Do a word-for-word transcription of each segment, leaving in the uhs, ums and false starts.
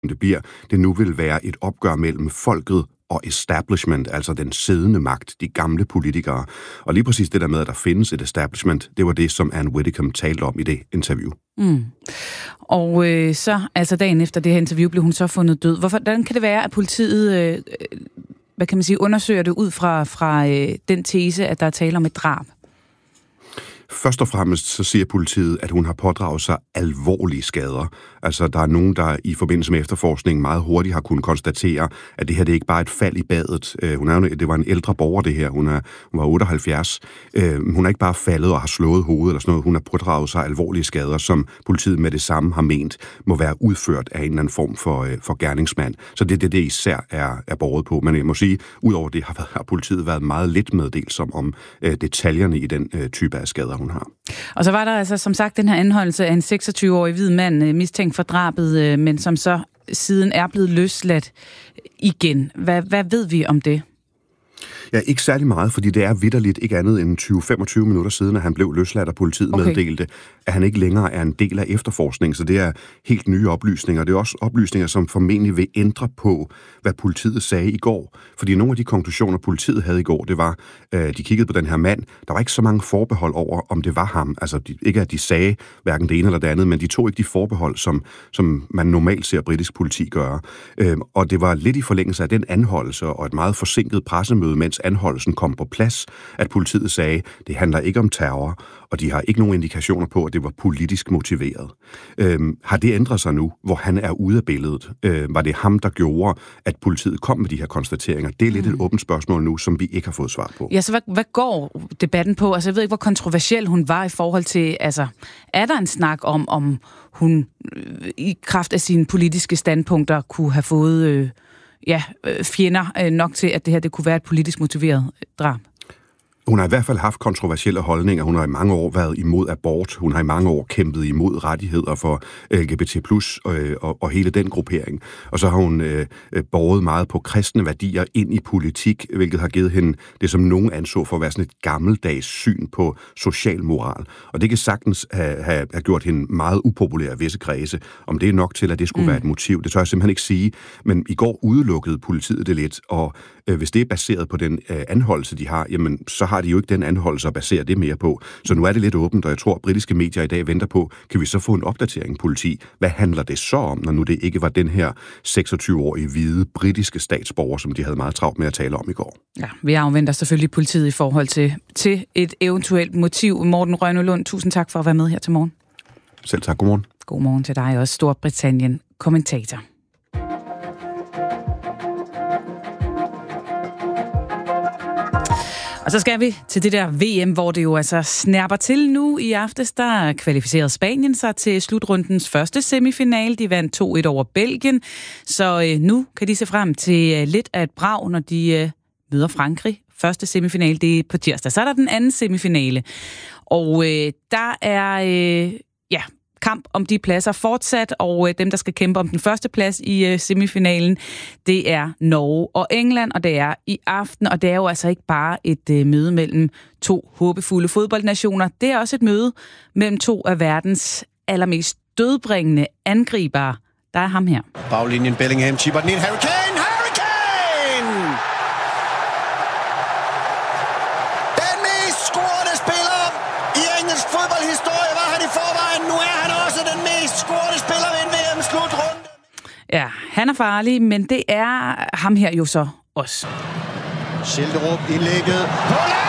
det bliver, det nu vil være et opgør mellem folket og establishment, altså den siddende magt, de gamle politikere. Og lige præcis det der med, at der findes et establishment, det var det, som Ann Widdecombe talte om i det interview. Mm. Og øh, så, altså dagen efter det her interview, blev hun så fundet død. Hvorfor, hvordan kan det være, at politiet, øh, hvad kan man sige, undersøger det ud fra, fra øh, den tese, at der er tale om et drab? Først og fremmest så siger politiet, at hun har pådraget sig alvorlige skader. Altså, der er nogen, der i forbindelse med efterforskningen meget hurtigt har kunnet konstatere, at det her det er ikke bare et fald i badet. Hun er, det var en ældre borger, det her. Hun, er, hun var otteoghalvfjerds. Hun er ikke bare faldet og har slået hovedet eller sådan noget. Hun har pådraget sig alvorlige skader, som politiet med det samme har ment, må være udført af en eller anden form for, for gerningsmand. Så det er det, det især er, er båret på. Men jeg må sige, udover det har, har politiet været meget lidt meddelsom om uh, detaljerne i den uh, type af skader, hun har. Og så var der altså som sagt den her anholdelse af en seksogtyve-årig hvid mand mistænkt for drabet, men som så siden er blevet løsladt igen. Hvad, hvad ved vi om det? Ja, ikke særlig meget, fordi det er vitterligt ikke andet end tyve til femogtyve minutter siden, at han blev løsladt, og politiet okay. meddelte, at han ikke længere er en del af efterforskningen. Så det er helt nye oplysninger. Det er også oplysninger, som formentlig vil ændre på, hvad politiet sagde i går. Fordi nogle af de konklusioner, politiet havde i går, det var, øh, de kiggede på den her mand. Der var ikke så mange forbehold over, om det var ham. Altså de, ikke, at de sagde hverken det ene eller det andet, men de tog ikke de forbehold, som, som man normalt ser britisk politi gøre. Øh, og det var lidt i forlængelse af den anholdelse og et meget forsinket pressemøde, mens anholdelsen kom på plads, at politiet sagde, det handler ikke om terror, og de har ikke nogen indikationer på, at det var politisk motiveret. Øhm, har det ændret sig nu, hvor han er ude af billedet? Øhm, var det ham, der gjorde, at politiet kom med de her konstateringer? Det er lidt mm. et åbent spørgsmål nu, som vi ikke har fået svar på. Ja, så hvad, hvad går debatten på? Altså, jeg ved ikke, hvor kontroversiel hun var i forhold til, altså, er der en snak om, om hun øh, i kraft af sine politiske standpunkter kunne have fået øh, ja, øh, fjender øh, nok til, at det her det kunne være et politisk motiveret drab? Hun har i hvert fald haft kontroversielle holdninger. Hun har i mange år været imod abort. Hun har i mange år kæmpet imod rettigheder for L G B T plus og, og, og hele den gruppering. Og så har hun øh, båret meget på kristne værdier ind i politik, hvilket har givet hende det, som nogen anså for at være sådan et gammeldags syn på social moral. Og det kan sagtens have, have, have gjort hende meget upopulær i visse kredse. Om det er nok til, at det skulle mm. være et motiv, det tør jeg simpelthen ikke sige. Men i går udelukkede politiet det lidt, og øh, hvis det er baseret på den øh, anholdelse, de har, jamen så har de jo ikke den anholdelse at basere det mere på. Så nu er det lidt åbent, og jeg tror, at britiske medier i dag venter på, kan vi så få en opdatering politi? Hvad handler det så om, når nu det ikke var den her seksogtyve-årige hvide britiske statsborger, som de havde meget travlt med at tale om i går? Ja, vi afventer selvfølgelig politiet i forhold til, til et eventuelt motiv. Morten Rønne-Lund, tusind tak for at være med her til morgen. Selv tak, godmorgen. Godmorgen til dig også, Storbritannien kommentator. Og så skal vi til det der V M, hvor det jo altså snærper til nu i aftes. Der kvalificerede Spanien sig til slutrundens første semifinale. De vandt to et over Belgien, så øh, nu kan de se frem til øh, lidt af et brag, når de øh, møder Frankrig. Første semifinale, det er på tirsdag. Så er der den anden semifinale, og øh, der er øh, ja kamp om de pladser fortsat, og øh, dem, der skal kæmpe om den første plads i øh, semifinalen, det er Norge og England, og det er i aften, og det er jo altså ikke bare et øh, møde mellem to håbefulde fodboldnationer, det er også et møde mellem to af verdens allermest dødbringende angribere. Der er ham her. Baglinjen Bellingham, chipper den ind, Harry Kane! Harry Kane! Den mest scorende spiller i engelsk fodboldhistorie var han i forvejen. Nu er han også den mest scorende spiller ved en V M-slutrunde. Ja, han er farlig, men det er ham her jo så også. Schilderup indlægget. Holland!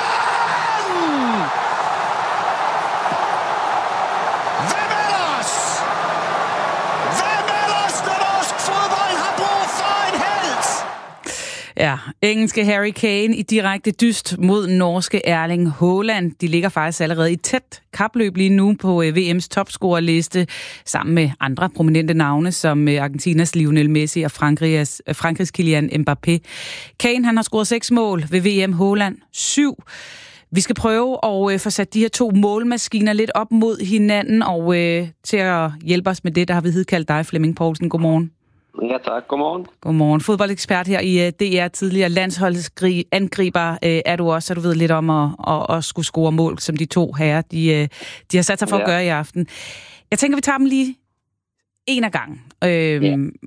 Hvem ellers? Hvem ellers, når norsk fodbold har brug for en helt? Ja, engelske Harry Kane i direkte dyst mod norske Erling Haaland. De ligger faktisk allerede i tæt kapløb lige nu på V M's topscorerliste, sammen med andre prominente navne, som Argentinas Lionel Messi og Frankrigs, Frankrigs Kylian Mbappé. Kane, han har scoret seks mål ved V M, Haaland syv. Vi skal prøve at få sat de her to målmaskiner lidt op mod hinanden, og øh, til at hjælpe os med det, der har vi hidkaldt dig, Flemming Poulsen. Godmorgen. Ja tak, godmorgen. Godmorgen. Fodboldekspert her i D R, tidligere landsholdsangriber er du også, så du ved lidt om at, at, at skulle score mål, som de to herrer, de, de har sat sig for ja. at gøre i aften. Jeg tænker, vi tager dem lige En af gangen. Øhm, ja.